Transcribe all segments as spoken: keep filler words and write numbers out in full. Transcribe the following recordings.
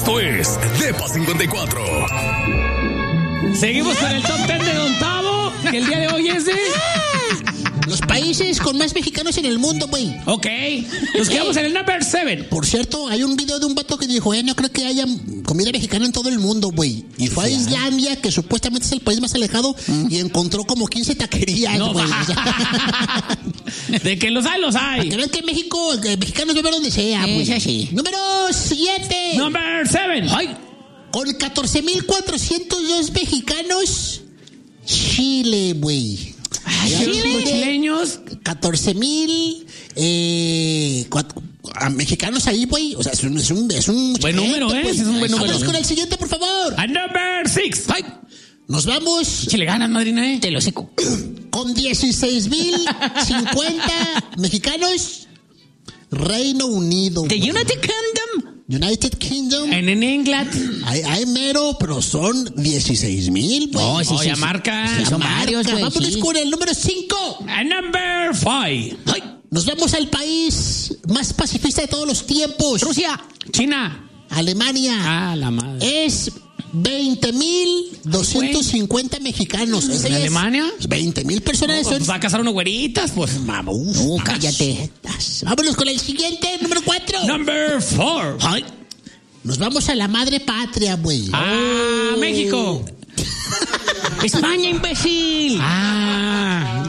Esto es Depa cincuenta y cuatro. Seguimos con el top diez de Don Tavo, que el día de hoy es de... Los países con más mexicanos en el mundo, güey. Ok, nos quedamos en el number siete. Por cierto, hay un video de un vato que dijo, eh, no creo que haya comida mexicana en todo el mundo, güey. Y fue sí, a Islandia, que supuestamente es el país más alejado, mm. y encontró como quince taquerías, güey. No, de que los hay, los hay. Para que vean que en México, que mexicanos viven donde sea, güey. Sí, sí. Número siete. Number siete. Ay. Con catorce mil cuatrocientos dos mexicanos, Chile, güey. Chile. Los chileños. catorce mil eh, mexicanos ahí, güey. O sea, es un, es un, es un buen gente, número, ¿eh? Pues. Es un buen número. Vamos con el siguiente, por favor. A number six. Ay. Nos vamos. Chile ganas, madrina, ¿eh? Te lo seco. Con dieciséis mil cincuenta mexicanos, Reino Unido. The United Kingdom. United Kingdom. En, en Inglaterra. Hay, hay mero, pero son dieciséis mil, güey. Oh, sí, oh, sí, ya sí, marca. Sí, son marca. varios, güey. Vámonos sí. con el número cinco. A number five. Ay, nos vamos al país más pacifista de todos los tiempos. Rusia. China. Alemania. Ah, la madre. Es veinte mil doscientos cincuenta mexicanos. ¿En es Alemania? veinte mil personas. No, pues va a casar unos güeritas, pues. Mamuf. No, cállate. Vámonos con el siguiente, número cuatro. Number four. Ay. Nos vamos a la madre patria, güey. Ah, oh. México. España, imbécil. Ah.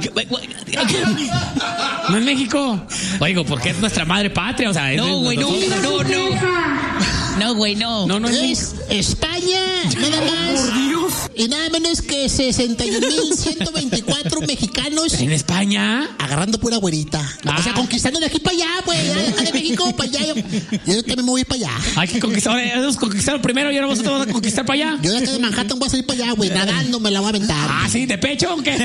No es México. Oigo, porque es nuestra madre patria, o sea. No, güey, no, no, no. No, güey, no. No, no es, es España, nada más. Por Dios. Y nada menos que sesenta y un mil ciento veinticuatro mexicanos. ¿En España? Agarrando pura güerita. Ah. O sea, conquistando de aquí para allá, güey. De México para allá. Yo, yo también me voy para allá. Hay que conquistar. Hemos conquistado primero y ahora nosotros vamos a conquistar para allá. Yo de acá de Manhattan voy a salir para allá, güey. Nadando me la voy a aventar. Ah, sí, de pecho, aunque.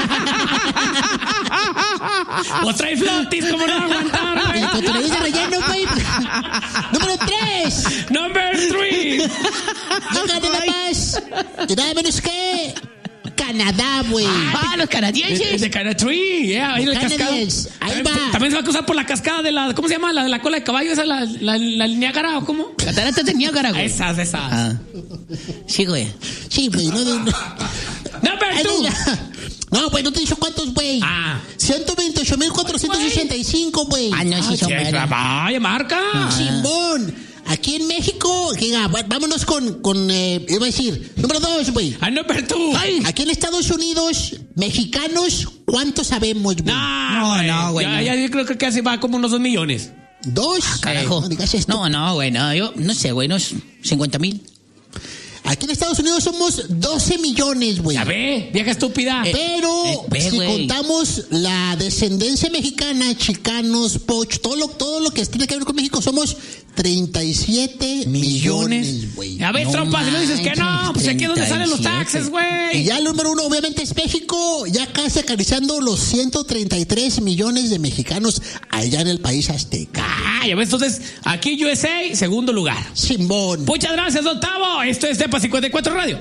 O trae flotis, como no aguantar, güey. Y con tu nariz de relleno, güey. Número tres. Number three. No gane nada más. Y nada menos que Canadá, güey. Ah, los canadienses. De Canadá Tree, yeah, ahí la cascada. Ahí también, va. también se va a cruzar por la cascada de la, ¿cómo se llama? La de la cola de caballo, esa, la, la, la Niágara, ¿o cómo? Catarata de Niágara, güey. Esas, esas. Ah. Sí, güey. Sí, güey. No, no, no. Number two. No, güey, no te he dicho cuántos, güey. Ah. ciento veintiocho mil cuatrocientos sesenta y cinco, güey. Ah, no, sí son varios. Vaya, marca. Ah. Simón. Aquí en México, diga, vámonos con, con eh, iba a decir, número dos, güey. Ah, número two. Aquí en Estados Unidos, mexicanos, ¿cuántos sabemos, güey? No, no, güey. Ya, no. ya yo creo que casi va como unos dos millones. ¿Dos? Ah, carajo. No digas esto. No, no, güey, no, yo no sé, güey, unos cincuenta mil. Aquí en Estados Unidos somos doce millones, güey. Ya ve, vieja estúpida. Eh, Pero eh, ve, si wey. contamos la descendencia mexicana, chicanos, poch, todo lo, todo lo que tiene que ver con México, somos treinta y siete millones, güey. A ver, no trompa, si no dices que no, pues aquí es donde salen los taxes, güey. Y ya el número uno, obviamente, es México, ya casi acariciando los ciento treinta y tres millones de mexicanos allá en el país azteca. Ah, ya ves, entonces, aquí U S A, segundo lugar. Simón. Muchas gracias, don Tavo. Esto es Depa cincuenta y cuatro Radio.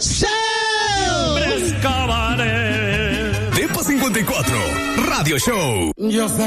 Depa cincuenta y cuatro Radio Show. Yo sé